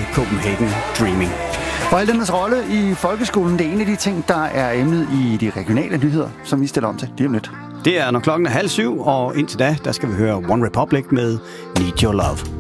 Copenhagen Dreaming. Forældrenes rolle i folkeskolen, det er en af de ting, der er emnet i de regionale nyheder, som vi stiller om til lige om lidt. Det er, når klokken er 6:30, og indtil da, der skal vi høre One Republic med Need Your Love.